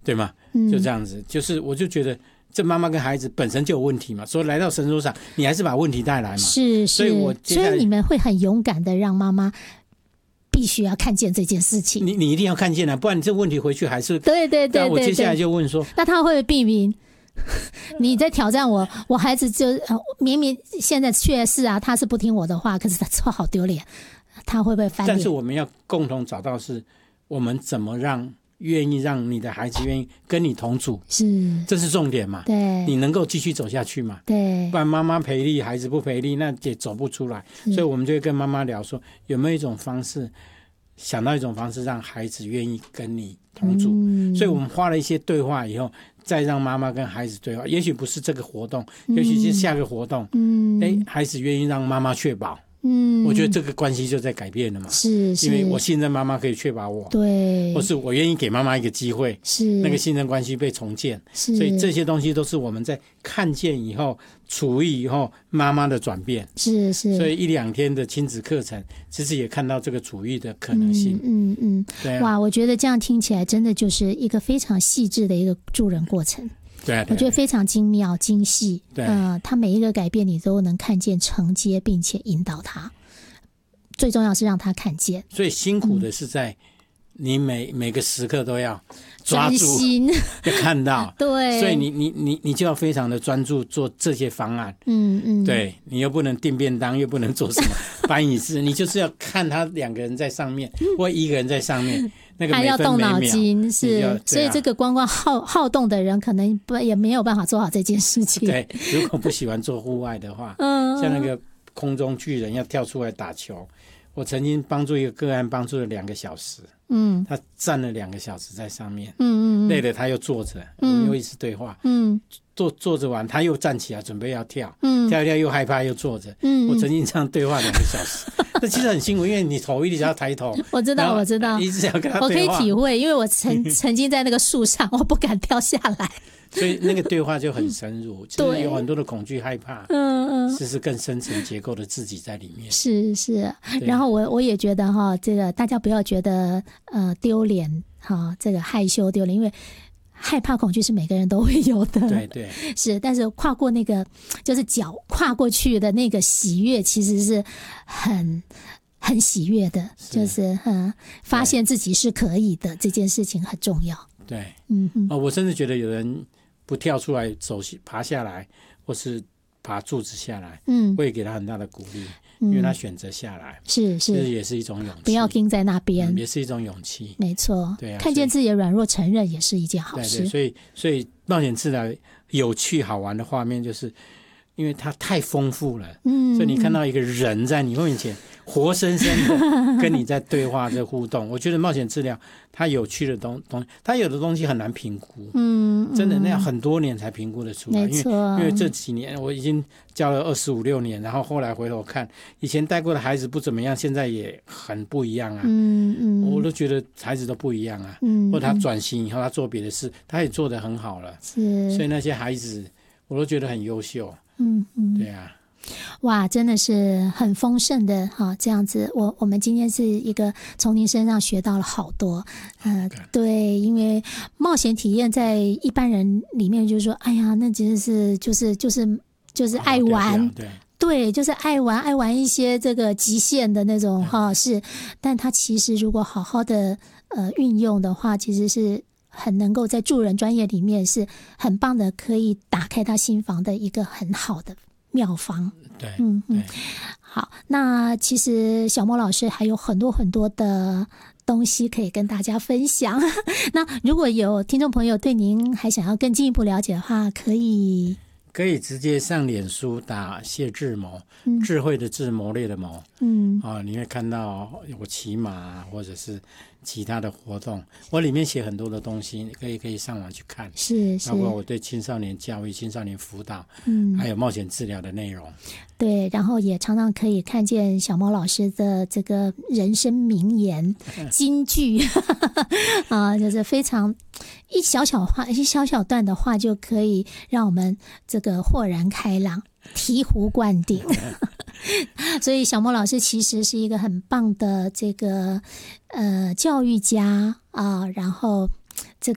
对吗？就这样子，就是我就觉得这妈妈跟孩子本身就有问题嘛，所以来到神桌上，你还是把问题带来嘛。 是， 所以所以你们会很勇敢的让妈妈必须要看见这件事情。 你一定要看见啊，不然你这问题回去还是对。 我接下来就问说， 那他会避免你在挑战我，我孩子就明明现在确实啊，他是不听我的话，可是他说好丢脸，他会不会翻脸？ 但是我们要共同找到是我们怎么愿意让你的孩子愿意跟你同处，这是重点嘛？ 对， 你能够继续走下去嘛？ 对， 不然妈妈赔力，孩子不赔力，那也走不出来。所以我们就会跟妈妈聊说，有没有一种方式，想到一种方式，让孩子愿意跟你同住。所以我们花了一些对话以后，再让妈妈跟孩子对话。也许不是这个活动，也许是下个活动。孩子愿意让妈妈确保。我觉得这个关系就在改变了嘛， 是， 因为我信任妈妈可以确保我， 对， 或是我愿意给妈妈一个机会， 是那个信任关系被重建，所以这些东西都是我们在看见以后、处理以后妈妈的转变，是，所以1-2天的亲子课程，其实也看到这个处理的可能性。对啊， 哇，我觉得这样听起来真的就是一个非常细致的一个助人过程。 对， 我觉得非常精妙精细。他每一个改变你都能看见、承接，并且引导他。最重要是让他看见。 所以辛苦的是在你每个时刻都要抓住，要看到。对，所以你就要非常的专注做这些方案。对，你又不能订便当，又不能做什么搬椅子，你就是要看他2个人在上面，或1个人在上面。那个还要动脑筋，是，所以这个光好动的人可能也没有办法做好这件事情。 对，如果不喜欢做户外的话，像那个空中巨人要跳出来打球，我曾经帮助一个个案，帮助了2个小时。他站了2个小时在上面，累了他又坐着，我们又一直对话。坐着完他又站起来准备要跳，跳一跳又害怕又坐着。我曾经这样对话2个小时。这其实很辛苦，因为你头一直要抬头。 我知道， 一直要跟他对话。 我可以体会，因为我曾经在那个树上，我不敢跳下来。 所以那个对话就很深入，其实有很多的恐惧、害怕，这是更深层结构的自己在里面。是， 然后我也觉得哈，这个大家不要觉得丢脸哈，这个害羞丢脸，因为害怕恐惧是每个人都会有的。 对， 是，但是跨过那个就是脚跨过去的那个喜悦，其实是很喜悦的，就是发现自己是可以的，这件事情很重要。 对，我甚至觉得有人不跳出来爬下来，或是爬柱子下来，我也给他很大的鼓励，因为他选择下来，是，这也是一种勇气， 不要盯在那边， 也是一种勇气。 没错， 对啊， 看见自己的软弱，承认也是一件好事。 对，所以冒险治疗有趣好玩的画面，就是因为它太丰富了，所以你看到一个人在你面前活生生的跟你在对话在互动。我觉得冒险治疗它有趣的东西，它有的东西很难评估，真的那要很多年才评估得出来。因为这几年我已经教了25、26年，然后后来回头看，以前带过的孩子不怎么样，现在也很不一样啊。我都觉得孩子都不一样啊。或者他转型以后，他做别的事，他也做得很好了。所以那些孩子我都觉得很优秀。对啊。 哇，真的是很丰盛的哈，这样子，我们今天是一个从您身上学到了好多，对，因为冒险体验在一般人里面就是说，哎呀，那其实是就是爱玩，对，就是爱玩一些这个极限的那种哈，是，但他其实如果好好的运用的话，其实是很能够在助人专业里面是很棒的，可以打开他心房的一个很好的妙方。 对， 好，那其实小莫老师还有很多很多的东西可以跟大家分享。那如果有听众朋友对您还想要更进一步了解的话，可以直接上脸书打谢志谋，智慧的智，谋略的谋，你会看到有骑马或者是其他的活动，我里面写很多的东西，可以上网去看，是，包括我对青少年教育、青少年辅导，还有冒险治疗的内容。 对，然后也常常可以看见小莫老师的这个人生名言、金句就是非常一小小段的话就可以让我们这个豁然开朗、醍醐灌顶。所以小莫老师其实是一个很棒的这个教育家啊，然后